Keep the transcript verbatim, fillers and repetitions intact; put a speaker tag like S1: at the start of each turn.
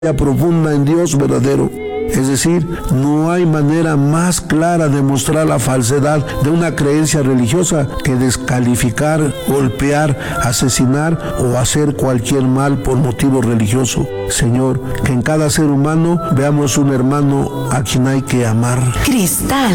S1: profunda en Dios verdadero. Es decir, no hay manera más clara de mostrar la falsedad de una creencia religiosa que descalificar, golpear, asesinar o hacer cualquier mal por motivo religioso. Señor, que en cada ser humano veamos un hermano a quien hay que amar.
S2: Cristal